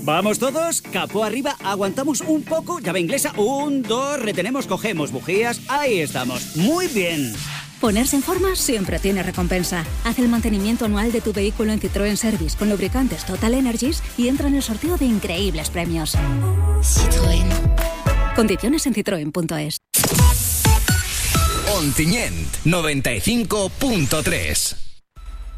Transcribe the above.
¿Vamos todos? Capó arriba, aguantamos un poco, llave inglesa, 1, 2, retenemos, cogemos bujías, ahí estamos. Muy bien. Ponerse en forma siempre tiene recompensa. Haz el mantenimiento anual de tu vehículo en Citroën Service con lubricantes Total Energies y entra en el sorteo de increíbles premios. Citroën. Condiciones en citroen.es. Ontinyent 95.3.